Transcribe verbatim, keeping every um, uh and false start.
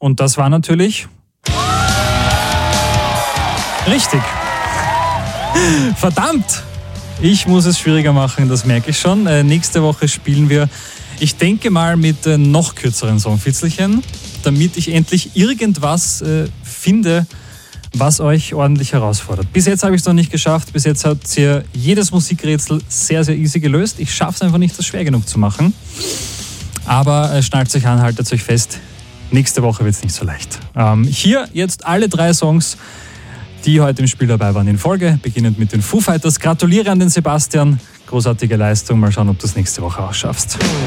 Und das war natürlich richtig. Verdammt! Ich muss es schwieriger machen, das merke ich schon. Äh, nächste Woche spielen wir, ich denke mal, mit äh, noch kürzeren Songfitzelchen, damit ich endlich irgendwas äh, finde, was euch ordentlich herausfordert. Bis jetzt habe ich es noch nicht geschafft. Bis jetzt habt ihr jedes Musikrätsel sehr, sehr easy gelöst. Ich schaffe es einfach nicht, das schwer genug zu machen. Aber äh, schnallt euch an, haltet euch fest. Nächste Woche wird es nicht so leicht. Ähm, hier jetzt alle drei Songs, die heute im Spiel dabei waren in Folge, beginnend mit den Foo Fighters. Gratuliere an den Sebastian. Großartige Leistung. Mal schauen, ob du es nächste Woche auch schaffst.